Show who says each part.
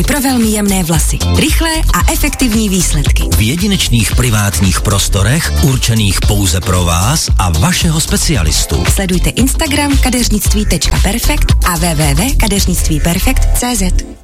Speaker 1: pro velmi jemné vlasy. Rychlé a efektivní výsledky.
Speaker 2: V jedinečných privátních prostorech, určených pouze pro vás a vašeho specialistu.
Speaker 1: Sledujte Instagram kadeřnictví.perfekt a www.kadeřnictvíperfekt.cz.